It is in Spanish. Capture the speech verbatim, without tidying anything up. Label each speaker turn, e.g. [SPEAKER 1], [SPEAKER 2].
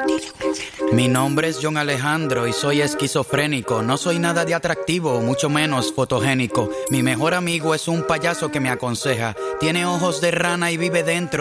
[SPEAKER 1] Mi nombre es John Alejandro y soy esquizofrénico. No soy nada de atractivo, mucho menos fotogénico. Mi mejor amigo es un payaso que me aconseja. Tiene ojos de rana y vive dentro